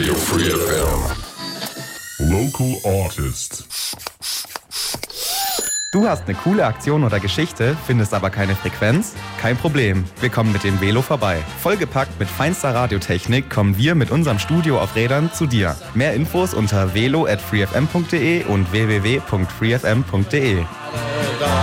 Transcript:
Radio Free FM. Local Artist. Du hast eine coole Aktion oder Geschichte, findest aber keine Frequenz? Kein Problem, wir kommen mit dem Velo vorbei. Vollgepackt mit feinster Radiotechnik kommen wir mit unserem Studio auf Rädern zu dir. Mehr Infos unter velo@freefm.de und www.freefm.de.